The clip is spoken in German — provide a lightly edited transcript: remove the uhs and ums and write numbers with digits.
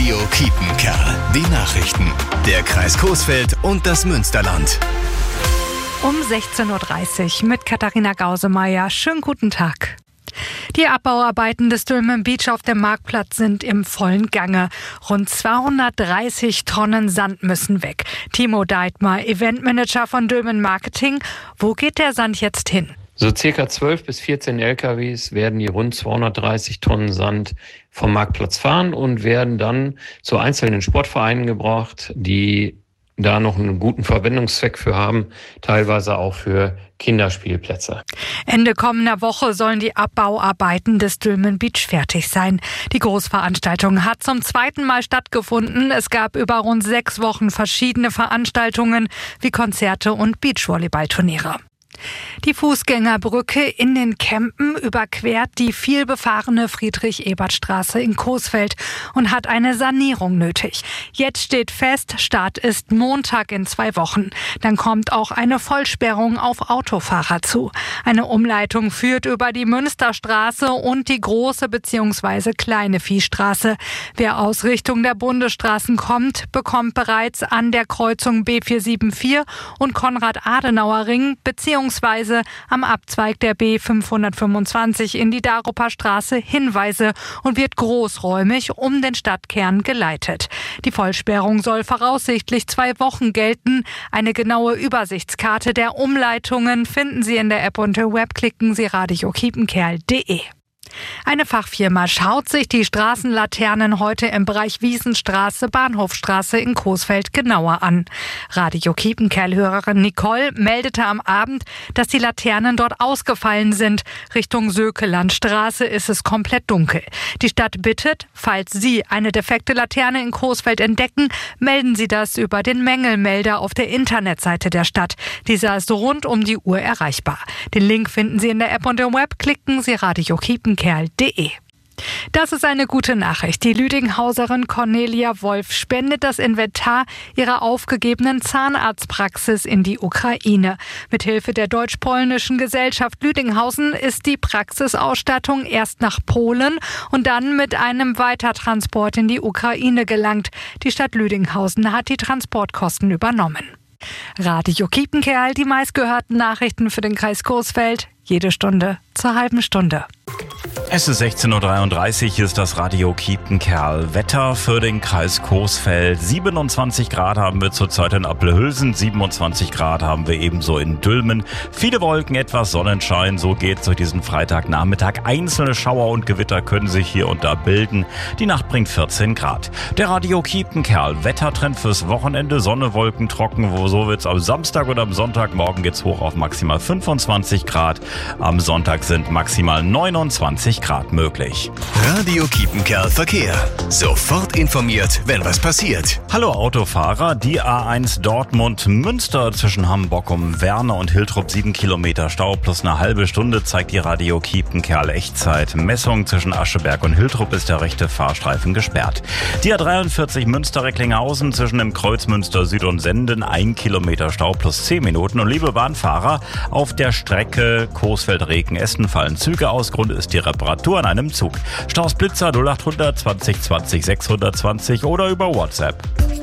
Radio Kiepenkerl. Die Nachrichten. Der Kreis Coesfeld und das Münsterland. Um 16.30 Uhr mit Katharina Gausemeyer. Schönen guten Tag. Die Abbauarbeiten des Dülmen Beach auf dem Marktplatz sind im vollen Gange. Rund 230 Tonnen Sand müssen weg. Timo Deitmar, Eventmanager von Dülmen Marketing. Wo geht der Sand jetzt hin? So circa 12 bis 14 LKWs werden die rund 230 Tonnen Sand vom Marktplatz fahren und werden dann zu einzelnen Sportvereinen gebracht, die da noch einen guten Verwendungszweck für haben, teilweise auch für Kinderspielplätze. Ende kommender Woche sollen die Abbauarbeiten des Dülmen Beach fertig sein. Die Großveranstaltung hat zum zweiten Mal stattgefunden. Es gab über rund 6 Wochen verschiedene Veranstaltungen wie Konzerte und Beachvolleyballturniere. Die Fußgängerbrücke in den Kempen überquert die vielbefahrene Friedrich-Ebert-Straße in Coesfeld und hat eine Sanierung nötig. Jetzt steht fest, Start ist Montag in 2 Wochen. Dann kommt auch eine Vollsperrung auf Autofahrer zu. Eine Umleitung führt über die Münsterstraße und die große bzw. kleine Viehstraße. Wer aus Richtung der Bundesstraßen kommt, bekommt bereits an der Kreuzung B474 und Konrad-Adenauer-Ring bzw. am Abzweig der B525 in die Daruper Straße Hinweise und wird großräumig um den Stadtkern geleitet. Die Vollsperrung soll voraussichtlich 2 Wochen gelten. Eine genaue Übersichtskarte der Umleitungen finden Sie in der App und im Web. Klicken Sie radiokiepenkerl.de. Eine Fachfirma schaut sich die Straßenlaternen heute im Bereich Wiesenstraße, Bahnhofstraße in Coesfeld genauer an. Radio Kiepenkerl-Hörerin Nicole meldete am Abend, dass die Laternen dort ausgefallen sind. Richtung Sökelandstraße ist es komplett dunkel. Die Stadt bittet, falls Sie eine defekte Laterne in Coesfeld entdecken, melden Sie das über den Mängelmelder auf der Internetseite der Stadt. Dieser ist rund um die Uhr erreichbar. Den Link finden Sie in der App und im Web. Klicken Sie radiokiepenkerl.de. Das ist eine gute Nachricht. Die Lüdinghauserin Cornelia Wolf spendet das Inventar ihrer aufgegebenen Zahnarztpraxis in die Ukraine. Mithilfe der deutsch-polnischen Gesellschaft Lüdinghausen ist die Praxisausstattung erst nach Polen und dann mit einem Weitertransport in die Ukraine gelangt. Die Stadt Lüdinghausen hat die Transportkosten übernommen. Radio Kiepenkerl, die meistgehörten Nachrichten für den Kreis Coesfeld. Jede Stunde zur halben Stunde. Es ist 16.33 Uhr, hier ist das Radio Kiepenkerl. Wetter für den Kreis Coesfeld. 27 Grad haben wir zurzeit in Appelhülsen, 27 Grad haben wir ebenso in Dülmen. Viele Wolken, etwas Sonnenschein, so geht's durch diesen Freitagnachmittag. Einzelne Schauer und Gewitter können sich hier und da bilden. Die Nacht bringt 14 Grad. Der Radio Kiepenkerl, Wettertrend fürs Wochenende, Sonne, Wolken, trocken. So wird's am Samstag und am Sonntagmorgen geht's hoch auf maximal 25 Grad. Am Sonntag sind maximal 29 Grad möglich. Radio Kiepenkerl Verkehr. Sofort informiert, wenn was passiert. Hallo Autofahrer, die A1 Dortmund-Münster zwischen Hamburg um Werne und Hiltrup 7 Kilometer Stau plus eine halbe Stunde zeigt die Radio Kiepenkerl Echtzeit. Messung zwischen Ascheberg und Hiltrup ist der rechte Fahrstreifen gesperrt. Die A43 Münster-Recklinghausen zwischen dem Kreuz Münster Süd und Senden 1 Kilometer Stau plus 10 Minuten. Und liebe Bahnfahrer, auf der Strecke Coesfeld-Reken-Essen fallen Züge aus. Grund ist die Reparatur an einem Zug. Staus Blitzer 0800 20 20 620 oder über WhatsApp.